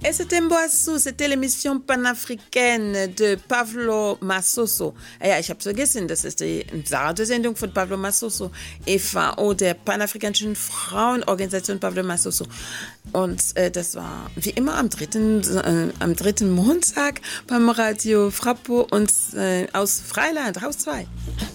Et c'était Mboissou, c'était l'émission panafricaine de Pablo Massoso. Ja, ich habe vergessen, das ist die Radiosendung von Pablo Massoso, EVO, der panafrikanischen Frauenorganisation Pablo Massoso. Und das war wie immer am dritten Montag beim Radio Frappo und aus Freiland, Haus 2.